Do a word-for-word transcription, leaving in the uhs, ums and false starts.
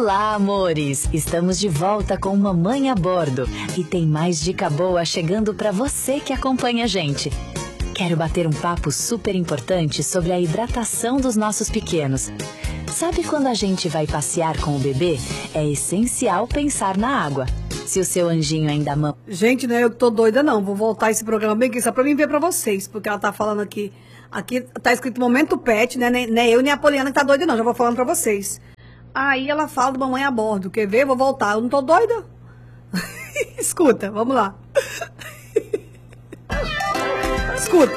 Olá, amores! Estamos de volta com Mamãe a Bordo e tem mais dica boa chegando para você que acompanha a gente. Quero bater um papo super importante sobre a hidratação dos nossos pequenos. Sabe quando a gente vai passear com o bebê? É essencial pensar na água. Se o seu anjinho ainda mama... Gente, né, eu tô doida não, vou voltar esse programa bem aqui só pra mim ver pra vocês, porque ela tá falando aqui, aqui tá escrito Momento Pet, né, nem, nem eu nem a Poliana que tá doida não, já vou falando pra vocês. Aí ela fala do Mamãe a Bordo, quer ver? Vou voltar, eu não tô doida? Escuta, vamos lá. Escuta.